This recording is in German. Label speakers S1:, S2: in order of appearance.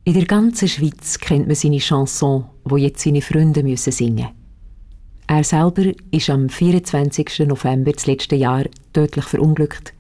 S1: In der ganzen Schweiz kennt man seine Chanson, die jetzt seine Freunde müssen singen. Er selber ist am 24. November des letzten Jahres tödlich verunglückt